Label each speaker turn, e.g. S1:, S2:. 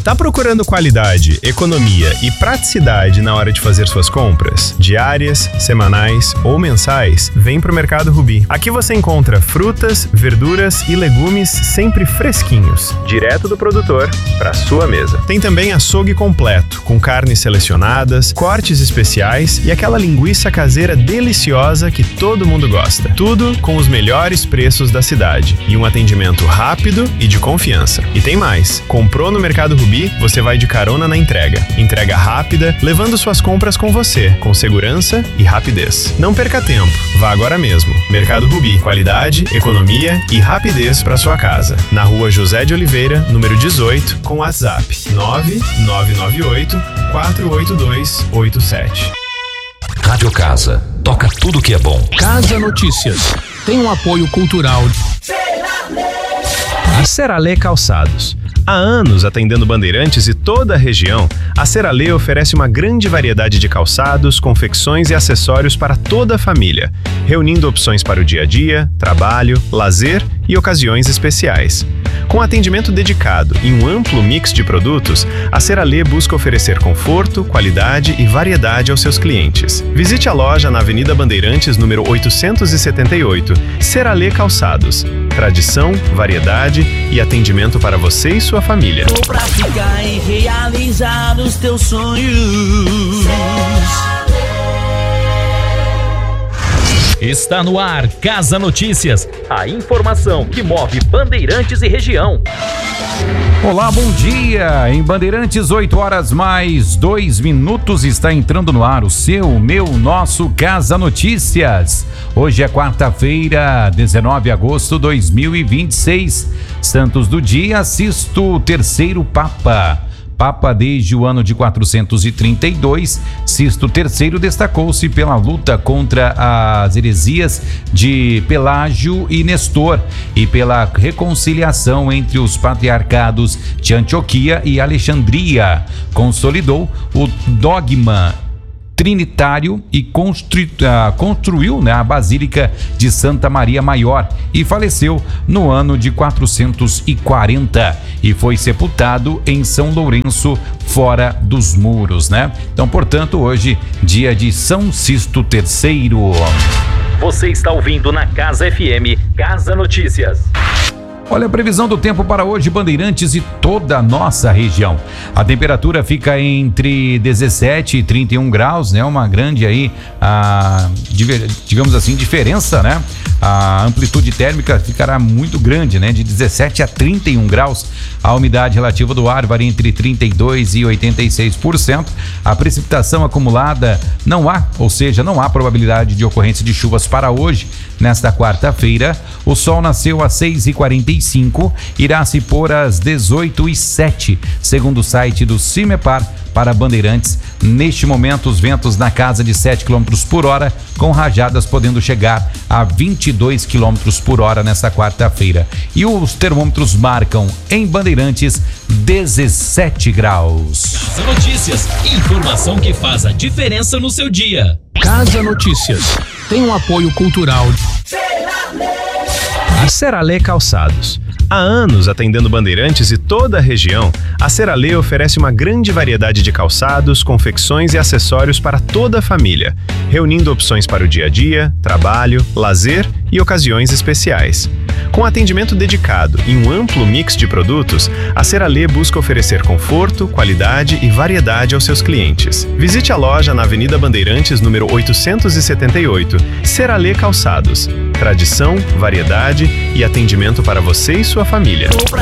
S1: Tá procurando qualidade, economia e praticidade na hora de fazer suas compras? Diárias, semanais ou mensais? Vem pro Mercado Rubi. Aqui você encontra frutas, verduras e legumes sempre fresquinhos, direto do produtor para sua mesa. Tem também açougue completo, com carnes selecionadas, cortes especiais e aquela linguiça caseira deliciosa que todo mundo gosta. Tudo com os melhores preços da cidade e um atendimento rápido e de confiança. E tem mais. Comprou no Mercado Rubi, você vai de carona na entrega. Entrega rápida, levando suas compras com você, com segurança e rapidez. Não perca tempo. Vá agora mesmo. Mercado Rubi. Qualidade, economia e rapidez para sua casa. Na Rua José de Oliveira, número 18, com WhatsApp 9998 482 87.
S2: Rádio Casa. Toca tudo que é bom.
S3: Casa Notícias. Tem um apoio cultural.
S1: A Seralê Calçados. Há anos atendendo Bandeirantes e toda a região, a Seralê oferece uma grande variedade de calçados, confecções e acessórios para toda a família, reunindo opções para o dia a dia, trabalho, lazer e ocasiões especiais. Com atendimento dedicado e um amplo mix de produtos, a Seralê busca oferecer conforto, qualidade e variedade aos seus clientes. Visite a loja na Avenida Bandeirantes, número 878. Seralê Calçados. Tradição, variedade e atendimento para você e sua família.
S4: Pra ficar e realizar os teus sonhos.
S5: Está no ar Casa Notícias, a informação que move Bandeirantes e região.
S6: Olá, bom dia! Em Bandeirantes, 8 horas mais 2 minutos, está entrando no ar o seu, meu, nosso Casa Notícias. Hoje é quarta-feira, 19 de agosto de 2026. Santos do dia, assisto o terceiro Papa. Papa desde o ano de 432, Sisto III destacou-se pela luta contra as heresias de Pelágio e Nestor e pela reconciliação entre os patriarcados de Antioquia e Alexandria. Consolidou o dogma trinitário e construiu a Basílica de Santa Maria Maior e faleceu no ano de 440 e foi sepultado em São Lourenço, fora dos muros, né? Então, portanto, hoje, dia de São Sisto III.
S5: Você está ouvindo na Casa FM, Casa Notícias.
S6: Olha a previsão do tempo para hoje, Bandeirantes e toda a nossa região. A temperatura fica entre 17 e 31 graus, né? Uma grande aí, digamos assim, diferença, né? A amplitude térmica ficará muito grande, né? De 17 a 31 graus. A umidade relativa do ar varia entre 32% e 86%. A precipitação acumulada não há, ou seja, não há probabilidade de ocorrência de chuvas para hoje. Nesta quarta-feira, o sol nasceu às 6h45, irá se pôr às 18h07, segundo o site do Cimepar para Bandeirantes. Neste momento, os ventos na casa de 7 km por hora, com rajadas podendo chegar a 22 km por hora nesta quarta-feira. E os termômetros marcam em Bandeirantes 17 graus.
S5: Casa Notícias, informação que faz a diferença no seu dia.
S3: Casa Notícias. Tem um apoio cultural.
S1: A Seralê Calçados. Há anos atendendo Bandeirantes e toda a região, a Seralê oferece uma grande variedade de calçados, confecções e acessórios para toda a família, reunindo opções para o dia a dia, trabalho, lazer e ocasiões especiais. Com atendimento dedicado e um amplo mix de produtos, a Seralê busca oferecer conforto, qualidade e variedade aos seus clientes. Visite a loja na Avenida Bandeirantes, número 878. Seralê Calçados. Tradição, variedade e atendimento para você e sua família.
S4: Pra